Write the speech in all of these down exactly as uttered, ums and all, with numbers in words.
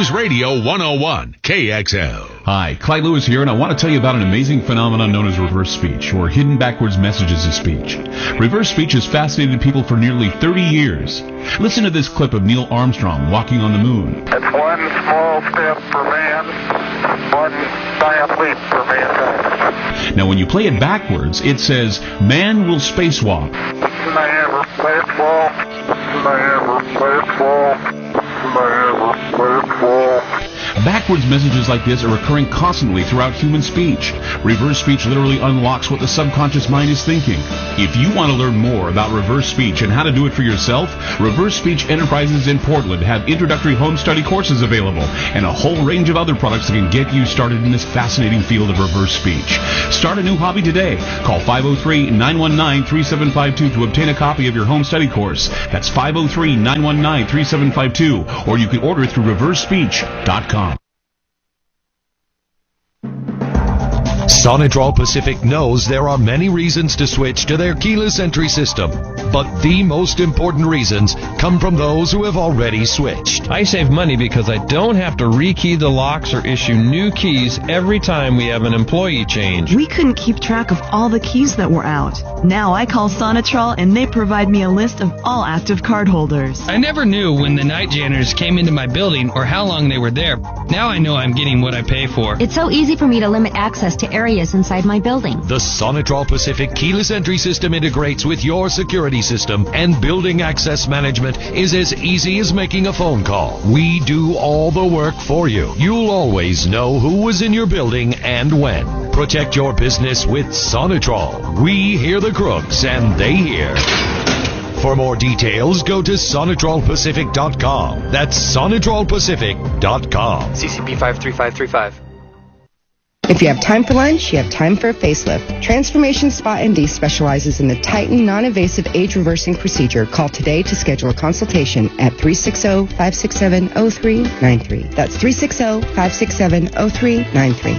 News Radio one oh one K X L. Hi, Clyde Lewis here, and I want to tell you about an amazing phenomenon known as reverse speech, or hidden backwards messages of speech. Reverse speech has fascinated people for nearly thirty years. Listen to this clip of Neil Armstrong walking on the moon. It's one small step for man, one giant leap for mankind. Now, when you play it backwards, it says, "Man will spacewalk." Never spacewalk, never spacewalk, never spacewalk. Backwards messages like this are occurring constantly throughout human speech. Reverse speech literally unlocks what the subconscious mind is thinking. If you want to learn more about reverse speech and how to do it for yourself, Reverse Speech Enterprises in Portland have introductory home study courses available and a whole range of other products that can get you started in this fascinating field of reverse speech. Start a new hobby today. Call five oh three, nine one nine, three seven five two to obtain a copy of your home study course. That's five oh three, nine one nine, three seven five two, or you can order it through reverse speech dot com. Sonitrol Pacific knows there are many reasons to switch to their keyless entry system, but the most important reasons come from those who have already switched. I save money because I don't have to rekey the locks or issue new keys every time we have an employee change. We couldn't keep track of all the keys that were out. Now I call Sonitrol and they provide me a list of all active cardholders. I never knew when the night janitors came into my building or how long they were there. Now I know I'm getting what I pay for. It's so easy for me to limit access to areas inside my building. The Sonitrol Pacific keyless entry system integrates with your security system, and building access management is as easy as making a phone call. We do all the work for you. You'll always know who was in your building and when. Protect your business with Sonitrol. We hear the crooks and they hear. For more details, go to Sonitrol Pacific dot com. That's Sonitrol Pacific dot com. C C P five three five three five. If you have time for lunch, you have time for a facelift. Transformation Spa M D specializes in the Titan non-invasive age-reversing procedure. Call today to schedule a consultation at three six zero, five six seven, zero three nine three. That's three six zero, five six seven, zero three nine three.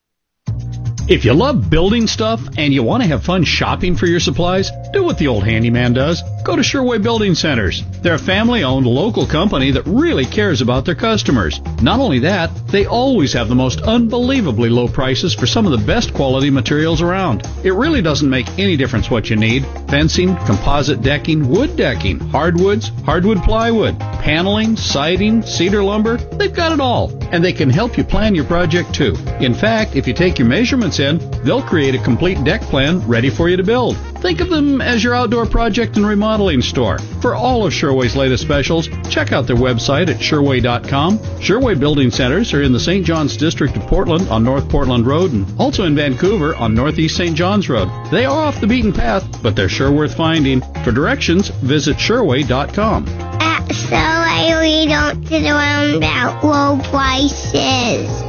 If you love building stuff and you want to have fun shopping for your supplies, do what the old handyman does. Go to Sherway Building Centers. They're a family-owned local company that really cares about their customers. Not only that, they always have the most unbelievably low prices for some of the best quality materials around. It really doesn't make any difference what you need. Fencing, composite decking, wood decking, hardwoods, hardwood plywood, paneling, siding, cedar lumber, they've got it all. And they can help you plan your project too. In fact, if you take your measurements in, they'll create a complete deck plan ready for you to build. Think of them as your outdoor project and remodeling store. For all of Sherway's latest specials, check out their website at Sherway dot com. Sherway Building Centers are in the Saint John's District of Portland on North Portland Road and also in Vancouver on Northeast Saint John's Road. They are off the beaten path, but they're sure worth finding. For directions, visit Sherway dot com. At Sherway, we don't sit around about low prices.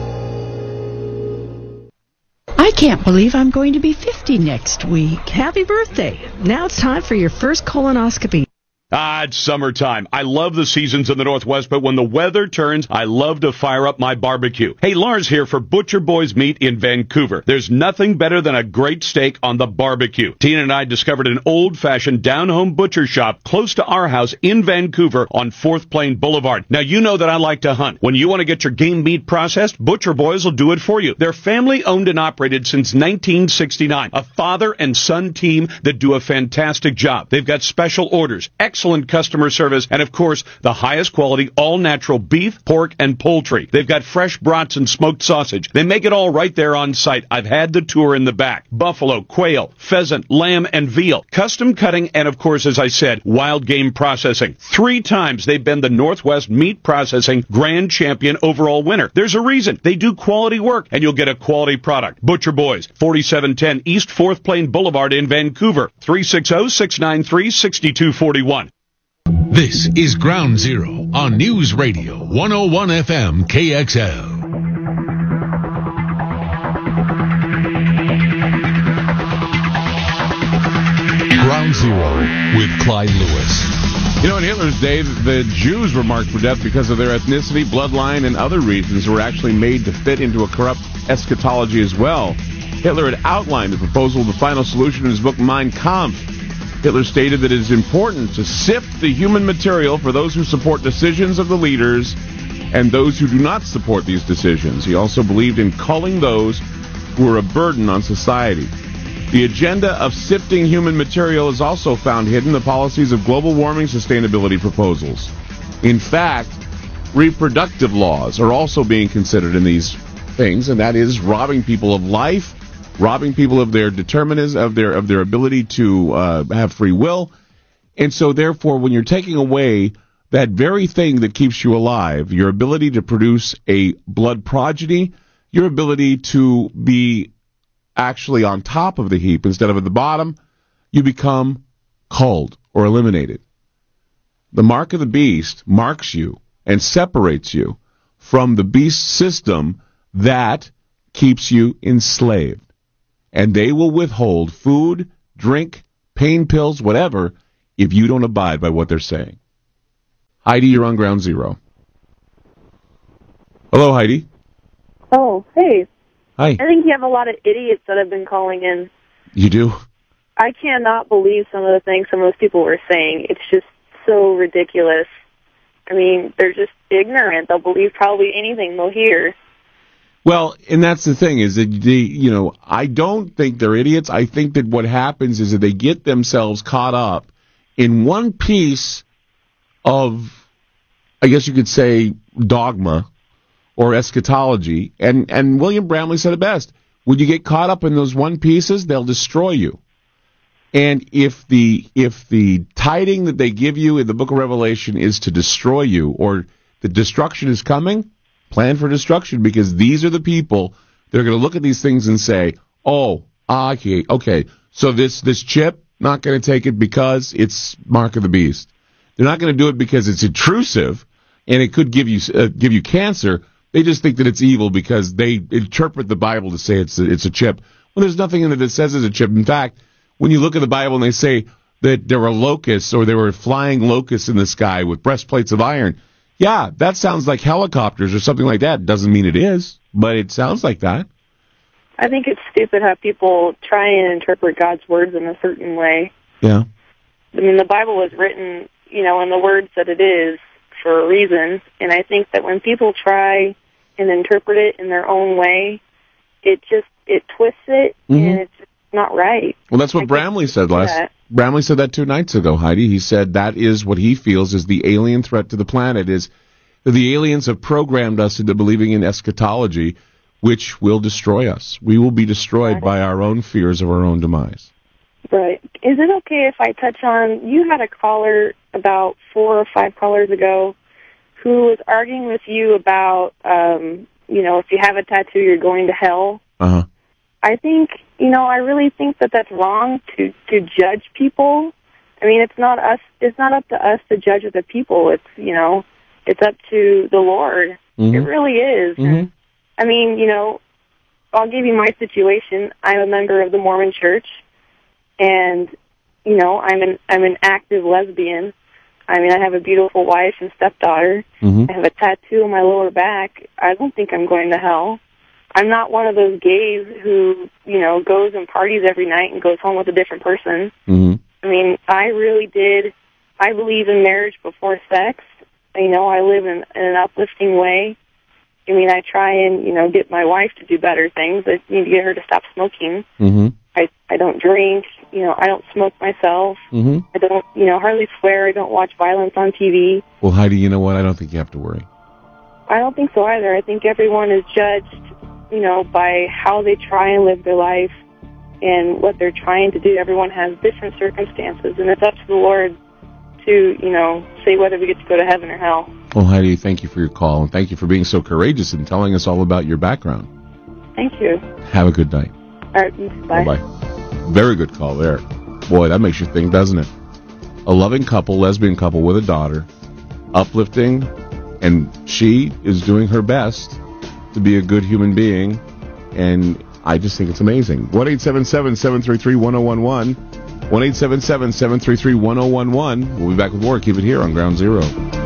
I can't believe I'm going to be fifty next week. Happy birthday. Now it's time for your first colonoscopy. Ah, it's summertime. I love the seasons in the Northwest, but when the weather turns, I love to fire up my barbecue. Hey, Lars here for Butcher Boys Meat in Vancouver. There's nothing better than a great steak on the barbecue. Tina and I discovered an old-fashioned down-home butcher shop close to our house in Vancouver on Fourth Plain Boulevard. Now, you know that I like to hunt. When you want to get your game meat processed, Butcher Boys will do it for you. They're family-owned and operated since nineteen sixty-nine. A father and son team that do a fantastic job. They've got special orders, excellent customer service, and of course, the highest quality all-natural beef, pork, and poultry. They've got fresh brats and smoked sausage. They make it all right there on site. I've had the tour in the back. Buffalo, quail, pheasant, lamb, and veal. Custom cutting, and of course, as I said, wild game processing. Three times they've been the Northwest Meat Processing Grand Champion overall winner. There's a reason. They do quality work, and you'll get a quality product. Butcher Boys, forty-seven ten East Fourth Plain Boulevard in Vancouver. three six zero, six nine three, six two four one. This is Ground Zero on News Radio one oh one F M K X L. Ground Zero with Clyde Lewis. You know, in Hitler's day, the Jews were marked for death because of their ethnicity, bloodline, and other reasons were actually made to fit into a corrupt eschatology as well. Hitler had outlined the proposal of the final solution in his book Mein Kampf. Hitler stated that it is important to sift the human material for those who support decisions of the leaders and those who do not support these decisions. He also believed in culling those who are a burden on society. The agenda of sifting human material is also found hidden in the policies of global warming sustainability proposals. In fact, reproductive laws are also being considered in these things, and that is robbing people of life, robbing people of their determinism, of their of their ability to uh, have free will. And so, therefore, when you're taking away that very thing that keeps you alive, your ability to produce a blood progeny, your ability to be actually on top of the heap instead of at the bottom, you become culled or eliminated. The mark of the beast marks you and separates you from the beast system that keeps you enslaved. And they will withhold food, drink, pain pills, whatever, if you don't abide by what they're saying. Heidi, you're on Ground Zero. Hello, Heidi. Oh, hey. Hi. I think you have a lot of idiots that have been calling in. You do? I cannot believe some of the things some of those people were saying. It's just so ridiculous. I mean, they're just ignorant. They'll believe probably anything they'll hear. Well, and that's the thing, is that they, you know, I don't think they're idiots. I think that what happens is that they get themselves caught up in one piece of, I guess you could say, dogma or eschatology. And, and William Bramley said it best. When you get caught up in those one pieces, they'll destroy you. And if the if the tiding that they give you in the book of Revelation is to destroy you, or the destruction is coming, plan for destruction, because these are the people that are going to look at these things and say, oh, okay, okay, so this, this chip, not going to take it because it's mark of the beast. They're not going to do it because it's intrusive and it could give you uh, give you cancer. They just think that it's evil because they interpret the Bible to say it's a, it's a chip. Well, there's nothing in it that says it's a chip. In fact, when you look at the Bible and they say that there were locusts or there were flying locusts in the sky with breastplates of iron, yeah, that sounds like helicopters or something like that. Doesn't mean it is, but it sounds like that. I think it's stupid how people try and interpret God's words in a certain way. Yeah. I mean, the Bible was written, you know, in the words that it is for a reason, and I think that when people try and interpret it in their own way, it just, it twists it, mm-hmm. and it's just not right. Well, that's what I Bramley said last. That. Bramley said that two nights ago, Heidi. He said that is what he feels is the alien threat to the planet, is that the aliens have programmed us into believing in eschatology, which will destroy us. We will be destroyed by our own fears of our own demise. Right. Is it okay if I touch on, you had a caller about four or five callers ago who was arguing with you about, um, you know, if you have a tattoo, you're going to hell. Uh-huh. I think, you know, I really think that that's wrong to, to judge people. I mean, it's not us, it's not up to us to judge other people. It's, you know, it's up to the Lord. Mm-hmm. It really is. Mm-hmm. I mean, you know, I'll give you my situation. I'm a member of the Mormon Church, and, you know, I'm an, I'm an active lesbian. I mean, I have a beautiful wife and stepdaughter. Mm-hmm. I have a tattoo on my lower back. I don't think I'm going to hell. I'm not one of those gays who, you know, goes and parties every night and goes home with a different person. Mm-hmm. I mean, I really did, I believe in marriage before sex. You know, I live in, in an uplifting way. I mean, I try and, you know, get my wife to do better things. I need to get her to stop smoking. Mm-hmm. I, I don't drink. You know, I don't smoke myself. Mm-hmm. I don't, you know, hardly swear. I don't watch violence on T V. Well, Heidi, you know what? I don't think you have to worry. I don't think so either. I think everyone is judged, you know, by how they try and live their life and what they're trying to do. Everyone has different circumstances, and it's up to the Lord to, you know, say whether we get to go to heaven or hell. Well, Heidi, thank you for your call, and thank you for being so courageous and telling us all about your background. Thank you. Have a good night. All right, bye. Bye-bye. Very good call there. Boy, that makes you think, doesn't it? A loving couple, lesbian couple with a daughter, uplifting, and she is doing her best to be a good human being, and I just think it's amazing. one eight seven seven, seven three three, one zero one one. one eight seven seven, seven three three, one zero one one. We'll be back with more. Keep it here on Ground Zero.